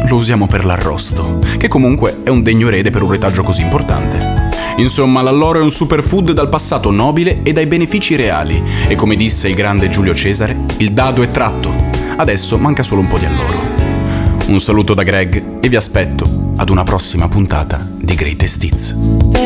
lo usiamo per l'arrosto, che comunque è un degno erede per un retaggio così importante. Insomma, l'alloro è un superfood dal passato nobile e dai benefici reali, e come disse il grande Giulio Cesare, il dado è tratto, adesso manca solo un po' di alloro. Un saluto da Greg e vi aspetto ad una prossima puntata di Greatest Hits.